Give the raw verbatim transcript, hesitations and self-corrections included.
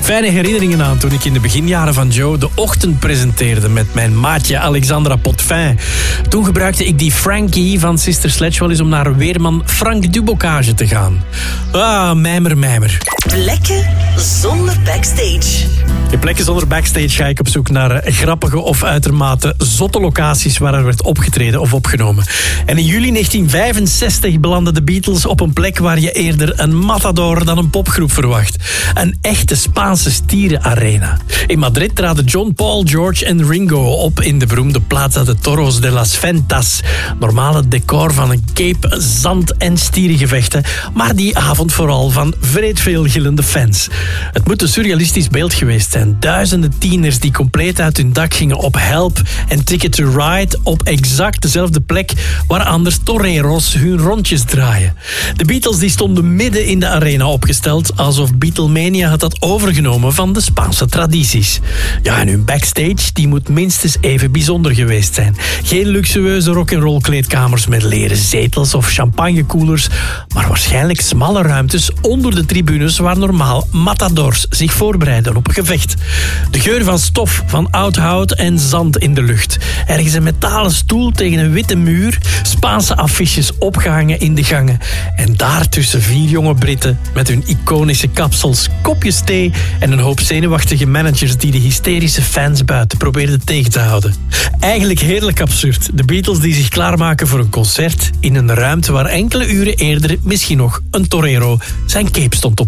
Fijne herinneringen aan toen ik in de beginjaren van Joe de ochtend presenteerde met mijn maatje Alexandra Potvin. Toen gebruikte ik die Frankie van Sister Sledge wel eens om naar weerman Frank Dubocage te gaan. Ah, mijmer, mijmer. Plekken zonder backstage. In Plekken zonder backstage ga ik op zoek naar grappige of uitermate zotte locaties waar er werd opgetreden of opgenomen. En in juli negentien vijfenzestig belanden de Beatles op een plek waar je eerder een matador dan een popgroep verwacht. Een echte Spaanse stierenarena. In Madrid traden John, Paul, George en Ringo op in de beroemde Plaza de Toros de las Ventas. Normaal het decor van een cape, zand en stierengevechten, maar die avond vooral van vreed veel gillende fans. Het moet een surrealistisch beeld geweest zijn. Duizenden tieners die compleet uit hun dak gingen op Help en Ticket to Ride op exact dezelfde plek waar anders toreros hun rondjes draaien. De Beatles die stonden midden in de arena opgesteld, alsof Beatlemania het had overgenomen van de Spaanse tradities. Ja, en hun backstage die moet minstens even bijzonder geweest zijn. Geen luxueuze rock'n'roll kleedkamers met leren zetels of champagnekoelers, maar waarschijnlijk smalle ruimtes onder de tribunes waar normaal matadors zich voorbereiden op een gevecht. De geur van stof, van oud hout en zand in de lucht. Ergens een metalen stoel tegen een witte muur, Spaanse affiches opgehangen in de gangen. En daartussen vier jonge Britten met hun iconische kapsels, kopjes thee en een hoop zenuwachtige managers die de hysterische fans buiten probeerden tegen te houden. Eigenlijk heerlijk absurd. De Beatles die zich klaarmaken voor een concert in een ruimte waar enkele uren eerder misschien nog een torero zijn cape stond op